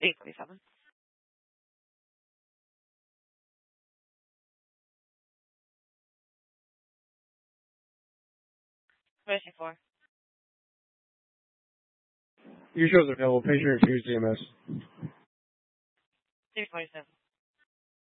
8:47. Pushing 4. You shows available. Patient refused EMS. 3:47.